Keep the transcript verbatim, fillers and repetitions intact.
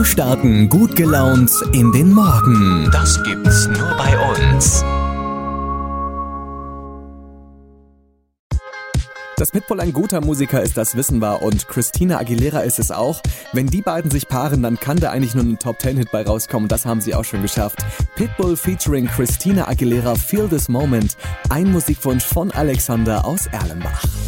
starten gut gelaunt in den Morgen. Das gibt's nur bei uns. Dass Pitbull ein guter Musiker ist, das wissen wir, und Christina Aguilera ist es auch. Wenn die beiden sich paaren, dann kann da eigentlich nur ein Top-Ten-Hit bei rauskommen. Das haben sie auch schon geschafft. Pitbull featuring Christina Aguilera, Feel This Moment. Ein Musikwunsch von Alexander aus Erlenbach.